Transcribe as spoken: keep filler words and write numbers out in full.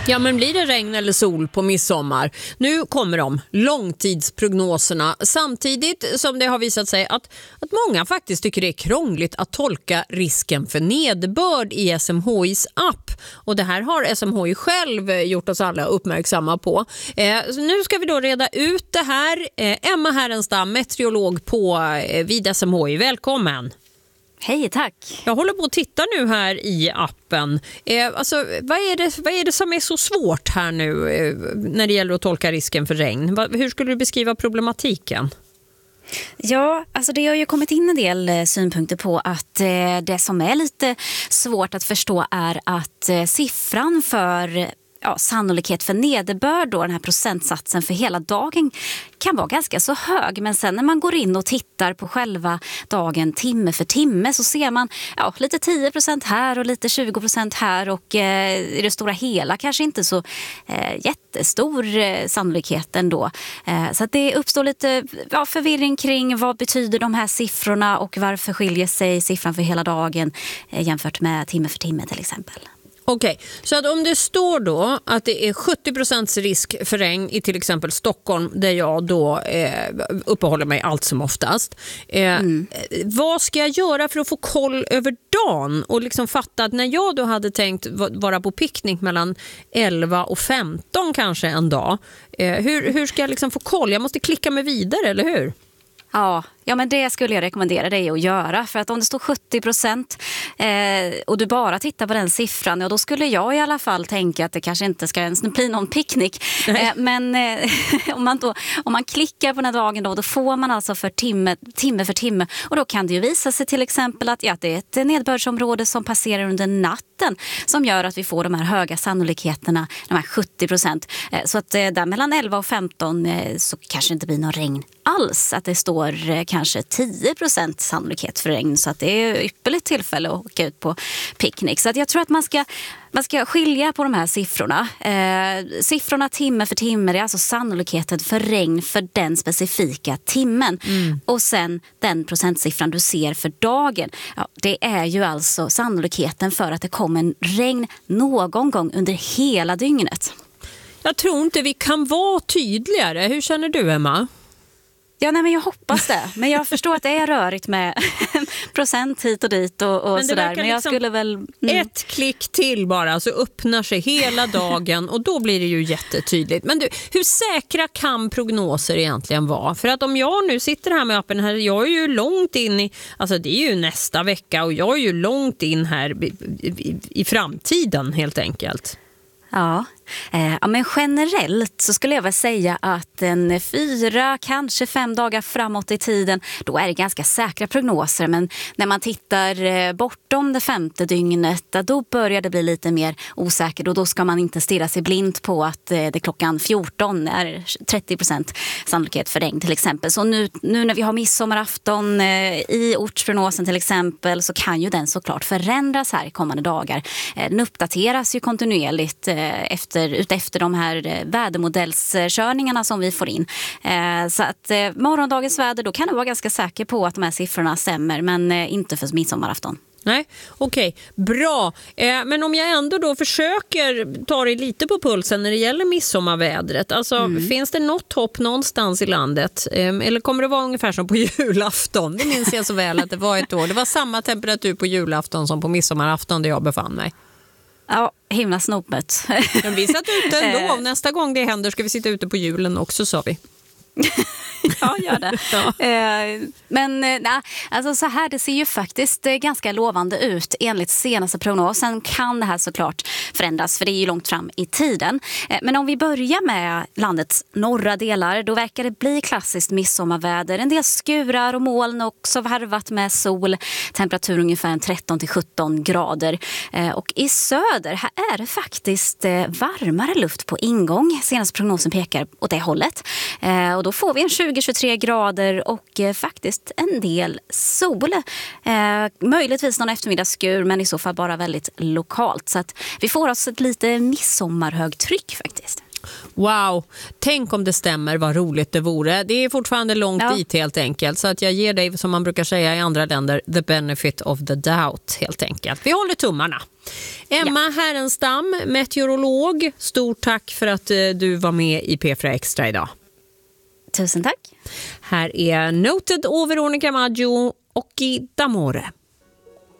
Ja, men blir det regn eller sol på midsommar? Nu kommer de, långtidsprognoserna, samtidigt som det har visat sig att, att många faktiskt tycker det är krångligt att tolka risken för nederbörd i S M H I:s app. Och det här har S M H I själv gjort oss alla uppmärksamma på. Eh, så nu ska vi då reda ut det här. Eh, Emma Härenstam, meteorolog på eh, vid S M H I, välkommen! Hej, tack. Jag håller på att titta nu här i appen. Eh, alltså, vad, är det, vad är det som är så svårt här nu eh, när det gäller att tolka risken för regn? Va, hur skulle du beskriva problematiken? Ja, alltså det har ju kommit in en del eh, synpunkter på att eh, det som är lite svårt att förstå är att eh, siffran för ja, sannolikhet för nederbörd, då, den här procentsatsen för hela dagen, kan vara ganska så hög. Men sen när man går in och tittar på själva dagen timme för timme så ser man ja, lite tio procent här och lite tjugo procent här, och eh, i det stora hela kanske inte så eh, jättestor eh, sannolikhet ändå. Eh, så att det uppstår lite ja, förvirring kring vad betyder de här siffrorna och varför skiljer sig siffran för hela dagen eh, jämfört med timme för timme till exempel. Okej, okay. Så att om det står då att det är sjuttio procent risk för regn i till exempel Stockholm, där jag då eh, uppehåller mig allt som oftast. Eh, mm. Vad ska jag göra för att få koll över dagen och liksom fatta att när jag då hade tänkt vara på picknick mellan elva och femton kanske en dag, eh, hur, hur ska jag liksom få koll? Jag måste klicka mig vidare, eller hur? Ja, ja, men det skulle jag rekommendera dig att göra. För att om det står sjuttio procent eh, och du bara tittar på den siffran, ja, då skulle jag i alla fall tänka att det kanske inte ska ens bli någon picknick. Eh, men eh, om, man då, om man klickar på den här dagen då, då får man alltså för timme, timme för timme. Och då kan det ju visa sig till exempel att, ja, att det är ett nederbördsområde som passerar under natten som gör att vi får de här höga sannolikheterna, de här sjuttio procent. Eh, så att eh, där mellan elva och femton eh, så kanske inte blir någon regn alls. Att det står eh, kanske tio procent sannolikhet för regn, så att det är ypperligt tillfälle att åka ut på picknick. Så att jag tror att man ska, man ska skilja på de här siffrorna. Eh, siffrorna timme för timme, det är alltså sannolikheten för regn för den specifika timmen. Mm. Och sen den procentsiffran du ser för dagen, ja, det är ju alltså sannolikheten för att det kommer en regn någon gång under hela dygnet. Jag tror inte vi kan vara tydligare. Hur känner du, Emma? Ja, nej, men jag hoppas det. Men jag förstår att det är rörigt med procent hit och dit och, och men sådär. Men jag liksom skulle väl... Mm. Ett klick till bara så öppnar sig hela dagen och då blir det ju jättetydligt. Men du, hur säkra kan prognoser egentligen vara? För att om jag nu sitter här med appen här, jag är ju långt in i, alltså det är ju nästa vecka och jag är ju långt in här i, i, i framtiden helt enkelt. Ja. Eh, ja, men generellt så skulle jag väl säga att en fyra, kanske fem dagar framåt i tiden, då är det ganska säkra prognoser. Men när man tittar eh, bortom det femte dygnet, då börjar det bli lite mer osäkert. Och då ska man inte stirra sig blind på att eh, det klockan fjorton är trettio procent sannolikhet för regn till exempel. Så nu, nu när vi har midsommarafton eh, i ortsprognosen till exempel, så kan ju den såklart förändras här i kommande dagar. Eh, den uppdateras ju kontinuerligt eh, efter utefter de här vädermodellskörningarna som vi får in. Eh, så att eh, morgondagens väder, då kan du vara ganska säker på att de här siffrorna stämmer, men eh, inte för midsommarafton. Nej, okej. Okay. Bra. Eh, men om jag ändå då försöker ta det lite på pulsen när det gäller midsommarvädret. Alltså, mm. finns det något hopp någonstans i landet? Eh, eller kommer det vara ungefär som på julafton? Det minns jag så väl att det var ett år. Det var samma temperatur på julafton som på midsommarafton där jag befann mig. Ja, himla snopet. Men vi satt ute ändå. Nästa gång det händer ska vi sitta ute på julen också, sa vi. Ja, gör det. Ja. Men nej, alltså så här, det ser ju faktiskt ganska lovande ut. Enligt senaste prognosen kan det här såklart förändras, för det är ju långt fram i tiden. Men om vi börjar med landets norra delar, då verkar det bli klassiskt midsommarväder. En del skurar och moln, också varvat med sol. Temperatur ungefär tretton till sjutton grader. Och i söder, här är det faktiskt varmare luft på ingång. Senaste prognosen pekar åt det hållet. Och då får vi en tjugo till tjugotre grader och eh, faktiskt en del sol. Eh, möjligtvis någon eftermiddagsskur, men i så fall bara väldigt lokalt. Så att vi får oss ett lite midsommarhögtryck faktiskt. Wow, tänk om det stämmer, vad roligt det vore. Det är fortfarande långt Ja. dit helt enkelt. Så att jag ger dig, som man brukar säga i andra länder, the benefit of the doubt helt enkelt. Vi håller tummarna. Emma ja. Härenstam, meteorolog, stort tack för att eh, du var med i P fyra Extra idag. Tusen tack. Här är Noted och Veronica Maggio och i D'Amore.